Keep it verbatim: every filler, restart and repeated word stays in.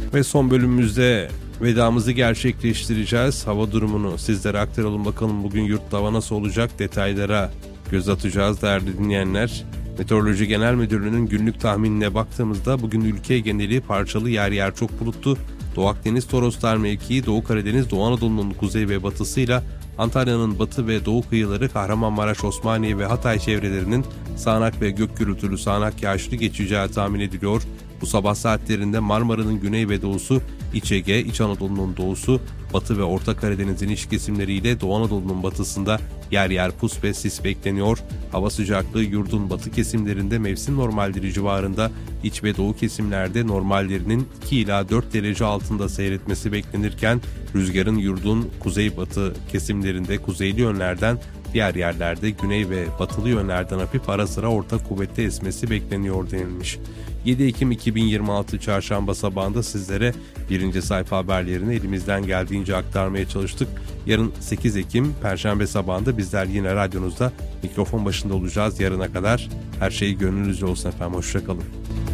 Ve son bölümümüzde vedamızı gerçekleştireceğiz. Hava durumunu sizlere aktaralım bakalım. Bugün yurtta hava nasıl olacak, detaylara göz atacağız değerli dinleyenler. Meteoroloji Genel Müdürlüğü'nün günlük tahminine baktığımızda bugün ülke geneli parçalı, yer yer çok bulutlu. Doğu Akdeniz Toroslar mevkii, Doğu Karadeniz, Doğu Anadolu'nun kuzey ve batısıyla Antalya'nın batı ve doğu kıyıları, Kahramanmaraş, Osmaniye ve Hatay çevrelerinin sağanak ve gök gürültülü sağanak yağışlı geçeceği tahmin ediliyor. Bu sabah saatlerinde Marmara'nın güney ve doğusu, İç Ege, İç Anadolu'nun doğusu, Batı ve Orta Karadeniz'in iç kesimleriyle Doğu Anadolu'nun batısında yer yer pus ve sis bekleniyor. Hava sıcaklığı yurdun batı kesimlerinde mevsim normalleri civarında, iç ve doğu kesimlerde normallerinin iki ila dört derece altında seyretmesi beklenirken rüzgarın yurdun kuzeybatı kesimlerinde kuzeyli yönlerden, diğer yerlerde güney ve batılı yönlerden hafif ara sıra orta kuvvetli esmesi bekleniyor denilmiş. yedi Ekim iki bin yirmi altı Çarşamba sabahında sizlere birinci sayfa haberlerini elimizden geldiğince aktarmaya çalıştık. Yarın sekiz Ekim Perşembe sabahında bizler yine radyonuzda mikrofon başında olacağız. Yarına kadar her şey gönlünüzce olsun efendim. Hoşçakalın.